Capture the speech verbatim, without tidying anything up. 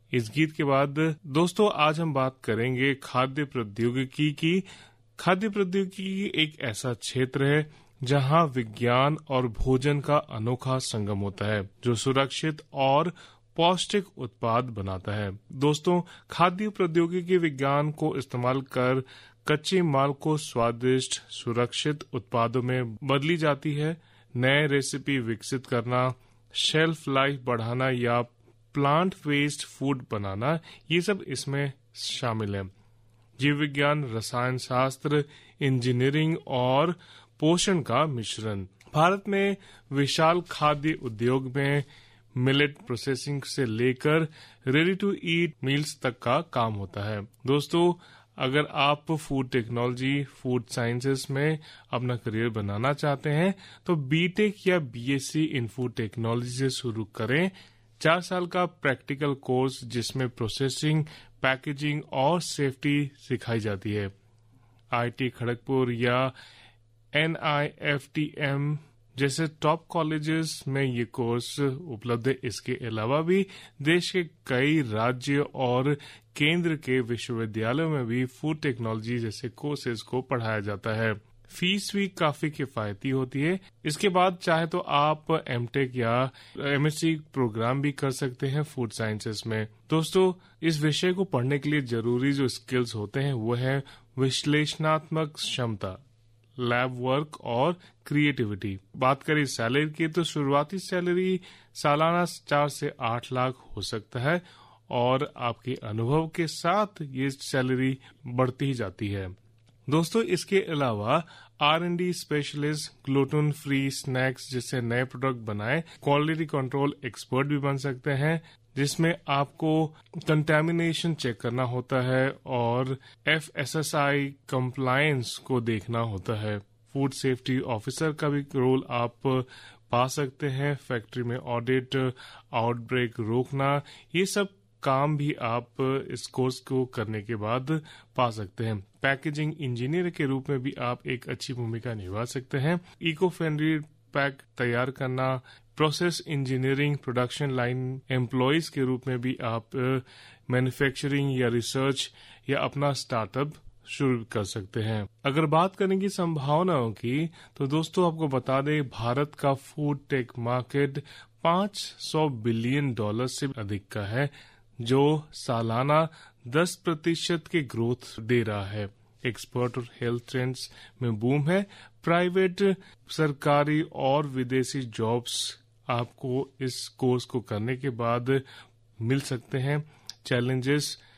इस गीत के बाद दोस्तों आज हम बात करेंगे खाद्य प्रौद्योगिकी की। खाद्य प्रौद्योगिकी एक ऐसा क्षेत्र है जहां विज्ञान और भोजन का अनोखा संगम होता है, जो सुरक्षित और पौष्टिक उत्पाद बनाता है। दोस्तों, खाद्य प्रौद्योगिकी विज्ञान को इस्तेमाल कर कच्चे माल को स्वादिष्ट, सुरक्षित उत्पादों में बदली जाती है। नए रेसिपी विकसित करना, शेल्फ लाइफ बढ़ाना या प्लांट वेस्ट फूड बनाना, ये सब इसमें शामिल है। जीव विज्ञान, रसायन शास्त्र, इंजीनियरिंग और पोषण का मिश्रण। भारत में विशाल खाद्य उद्योग में मिलेट प्रोसेसिंग से लेकर रेडी टू ईट मील्स तक का काम होता है। दोस्तों, अगर आप फूड टेक्नोलॉजी, फूड साइंसेस में अपना करियर बनाना चाहते हैं तो बीटेक या बीएससी इन फूड टेक्नोलॉजी से शुरू करें। चार साल का प्रैक्टिकल कोर्स जिसमें प्रोसेसिंग, पैकेजिंग और सेफ्टी सिखाई जाती है। आईआईटी खड़गपुर या एनआईएफटीएम जैसे टॉप कॉलेजेस में ये कोर्स उपलब्ध है। इसके अलावा भी देश के कई राज्य और केंद्र के विश्वविद्यालयों में भी फूड टेक्नोलॉजी जैसे कोर्सेज को पढ़ाया जाता है। फीस भी काफी किफायती होती है। इसके बाद चाहे तो आप एमटेक या एमएससी प्रोग्राम भी कर सकते हैं फूड साइंसेस में। दोस्तों, इस विषय को पढ़ने के लिए जरूरी जो स्किल्स होते हैं वो है विश्लेषणात्मक क्षमता, लैब वर्क और क्रिएटिविटी। बात करें सैलरी की तो शुरुआती सैलरी सालाना चार से आठ लाख हो सकता है और आपके अनुभव के साथ ये सैलरी बढ़ती ही जाती है। दोस्तों, इसके अलावा are and D specialist, gluten free snacks जैसे नए प्रोडक्ट बनाए, क्वालिटी कंट्रोल एक्सपर्ट भी बन सकते हैं, जिसमें आपको कंटेमिनेशन चेक करना होता है और F S S I compliance को देखना होता है। फूड सेफ्टी ऑफिसर का भी रोल आप पा सकते हैं। फैक्ट्री में ऑडिट, आउटब्रेक रोकना, ये सब काम भी आप इस कोर्स को करने के बाद पा सकते हैं। पैकेजिंग इंजीनियर के रूप में भी आप एक अच्छी भूमिका निभा सकते हैं। इको फ्रेंडली पैक तैयार करना, process engineering, production line employees के रूप में भी आप मैन्युफैक्चरिंग या रिसर्च या अपना स्टार्टअप शुरू कर सकते हैं। अगर बात करेंगे संभावनाओं की तो दोस्तों आपको बता दें, भारत का फूड टेक मार्केट पाँच सौ बिलियन डॉलर से अधिक का है, जो सालाना दस प्रतिशत के ग्रोथ दे रहा है। एक्सपर्ट और हेल्थ ट्रेंड्स में बूम है। प्राइवेट, सरकारी और विदेशी जॉब्स आपको इस कोर्स को करने के बाद मिल सकते हैं। चैलेंजेस,